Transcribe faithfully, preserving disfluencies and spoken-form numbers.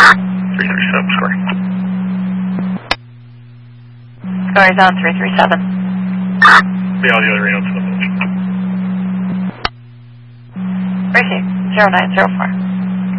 three three seven, score. Score is on three three seven. Yeah, all the other Reno's in the village. Receive, zero nine zero four.